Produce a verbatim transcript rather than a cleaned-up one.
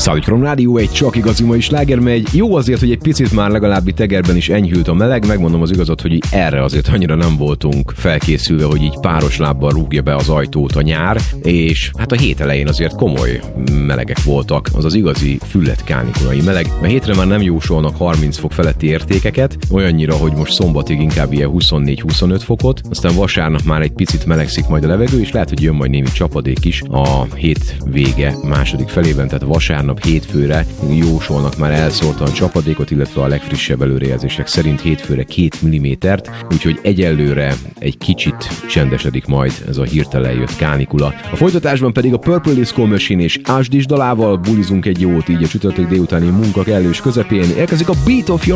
Szállítrom Rádió, egy csak igazi mai sláger megy. Jó azért, hogy egy picit már legalább itt Egerben is enyhült a meleg, megmondom az igazat, hogy így erre azért annyira nem voltunk felkészülve, hogy így páros lábbal rúgja be az ajtót a nyár, és hát a hét elején azért komoly melegek voltak, az az igazi füllet kánikulai meleg. A hétre már nem jósolnak harminc fok feletti értékeket, olyannyira, hogy most szombatig inkább ilyen huszonnégy-huszonöt fokot, aztán vasárnap már egy picit melegszik majd a levegő, és lehet, hogy jön majd némi csapadék is a hét vége második felében, tehát vasárnap hétfőre jósolnak már elszórtan csapadékot, illetve a legfrissebb előrejelzések szerint hétfőre két millimétert, úgyhogy egyelőre egy kicsit csendesedik majd ez a hirtelen jött kánikula. A folytatásban pedig a Purple Disco Machine és Ashdis dalával bulizunk egy jót így a csütörtök délutáni munka kellős közepén. Érkezik a Beat of Your